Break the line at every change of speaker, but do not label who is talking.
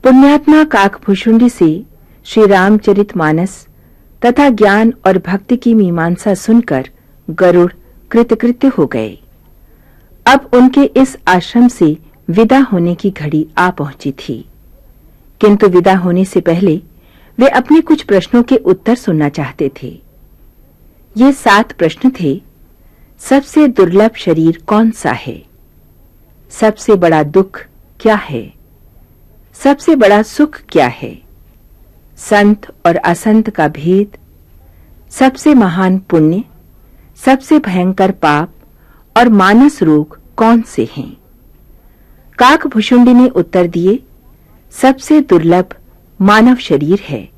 पुण्यात्मा काकभूषुंडी से श्री रामचरितमानस तथा ज्ञान और भक्ति की मीमांसा सुनकर गरुड़ कृतकृत्य हो गए। अब उनके इस आश्रम से विदा होने की घड़ी आ पहुंची थी, किंतु विदा होने से पहले वे अपने कुछ प्रश्नों के उत्तर सुनना चाहते थे। ये 7 प्रश्न थे। सबसे दुर्लभ शरीर कौन सा है? सबसे बड़ा दुख क्या है? सबसे बड़ा सुख क्या है? संत और असंत का भेद, सबसे महान पुण्य, सबसे भयंकर पाप और मानस रोग कौन से हैं? काकभूषुंडी ने उत्तर दिए, सबसे दुर्लभ मानव शरीर है।